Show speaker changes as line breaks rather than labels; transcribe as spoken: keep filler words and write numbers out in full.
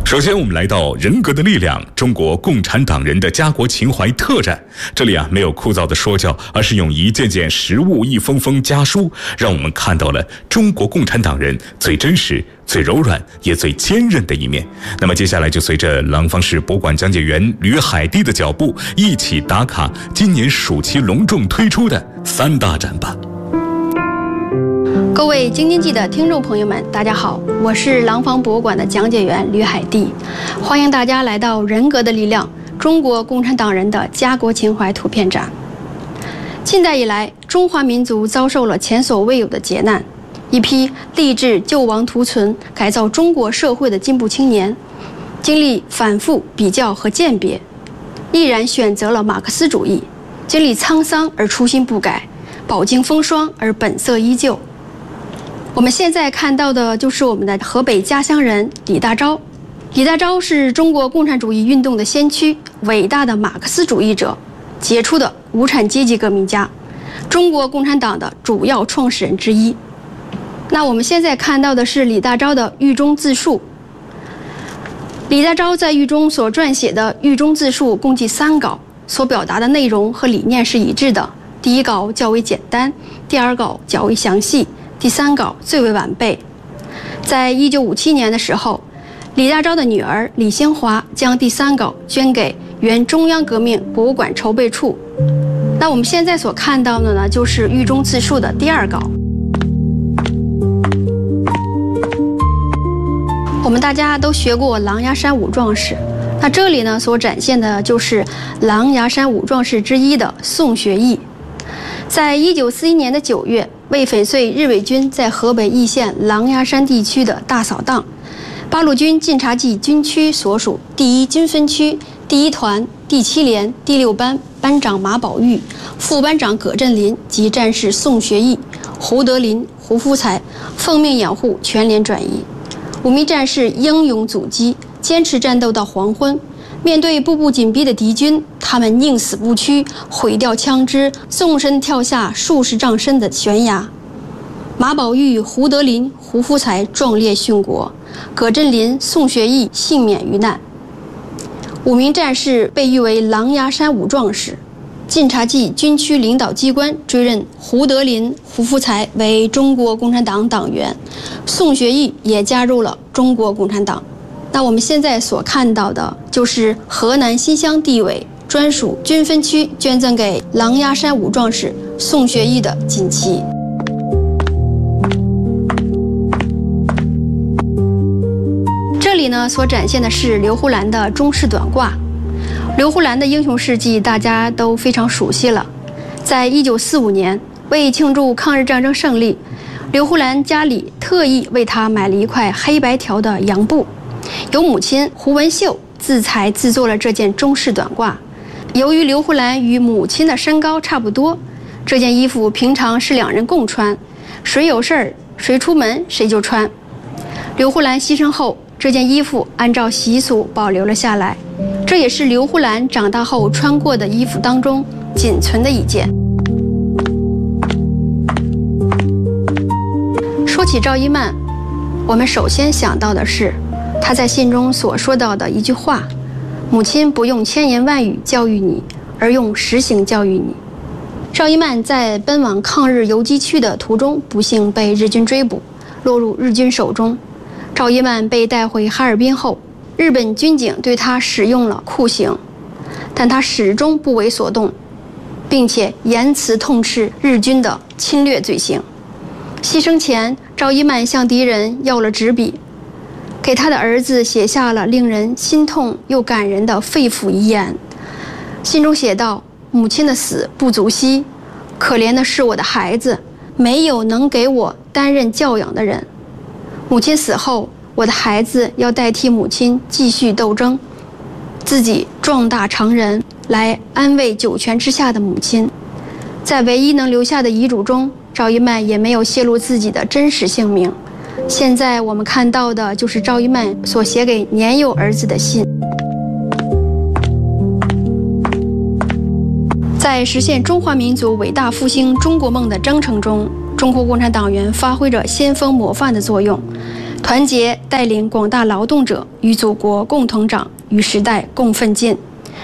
首先，我们来到人格的力量——中国共产党人的家国情怀特展。这里啊，没有枯燥的说教，而是用一件件实物、一封封家书，让我们看到了中国共产党人最真实、最柔软也最坚韧的一面。那么接下来就随着廊坊市博物馆讲解员吕海蒂的脚步，一起打卡今年暑期隆重推出的三大展吧。
各位京津冀的听众朋友们，大家好，我是廊坊博物馆的讲解员吕海蒂，欢迎大家来到人格的力量——中国共产党人的家国情怀图片展。近代以来，中华民族遭受了前所未有的劫难，一批立志救亡图存、改造中国社会的进步青年，经历反复比较和鉴别，毅然选择了马克思主义，经历沧桑而初心不改，饱经风霜而本色依旧。我们现在看到的就是我们的河北家乡人李大钊。李大钊是中国共产主义运动的先驱，伟大的马克思主义者，杰出的无产阶级革命家，中国共产党的主要创始人之一。那我们现在看到的是李大钊的狱中自述。李大钊在狱中所撰写的狱中自述共计三稿，所表达的内容和理念是一致的。第一稿较为简单，第二稿较为详细，第三稿最为完备。在一九五七年的时候，李大钊的女儿李新华将第三稿捐给原中央革命博物馆筹备处。那我们现在所看到的呢，就是狱中自述的第二稿。我们大家都学过狼牙山五壮士，那这里呢所展现的就是狼牙山五壮士之一的宋学义。在一九四一年的九月，为粉碎日伪军在河北易县狼牙山地区的大扫荡，八路军晋察冀军区所属第一军分区第一团第七连第六班班长马宝玉、副班长葛振林及战士宋学义、胡德林、胡福才奉命掩护全连转移。五名战士英勇阻击，坚持战斗到黄昏。面对步步紧逼的敌军，他们宁死不屈，毁掉枪支，纵身跳下数十丈深的悬崖。马宝玉、胡德林、胡福才壮烈殉国，葛振林、宋学义幸免于难。五名战士被誉为狼牙山五壮士。晋察冀军区领导机关追认胡德林、胡福才为中国共产党党员，宋学义也加入了中国共产党。那我们现在所看到的就是河南新乡地委专属军分区捐赠给狼牙山五壮士宋学义的锦旗。这里呢所展现的是刘胡兰的中式短挂。刘胡兰的英雄事迹大家都非常熟悉了。在一九四五年，为庆祝抗日战争胜利，刘胡兰家里特意为他买了一块黑白条的洋布，由母亲胡文秀自裁制作了这件中式短褂。由于刘胡兰与母亲的身高差不多，这件衣服平常是两人共穿，谁有事儿谁出门谁就穿。刘胡兰牺牲后，这件衣服按照习俗保留了下来，这也是刘胡兰长大后穿过的衣服当中仅存的一件。说起赵一曼，我们首先想到的是他在信中所说到的一句话：母亲不用千言万语教育你，而用实行教育你。赵一曼在奔往抗日游击区的途中，不幸被日军追捕，落入日军手中。赵一曼被带回哈尔滨后，日本军警对他使用了酷刑，但他始终不为所动，并且言辞痛斥日军的侵略罪行。牺牲前，赵一曼向敌人要了纸笔，给他的儿子写下了令人心痛又感人的肺腑遗言。信中写道：母亲的死不足惜，可怜的是我的孩子，没有能给我担任教养的人。母亲死后，我的孩子要代替母亲继续斗争，自己壮大成人，来安慰九泉之下的母亲。在唯一能留下的遗嘱中，赵一曼也没有泄露自己的真实姓名。现在我们看到的就是赵一曼所写给年幼儿子的信。在实现中华民族伟大复兴中国梦的征程中，中国共产党员发挥着先锋模范的作用， 团结带领广大劳动者与祖国共同长，与时代共奋进。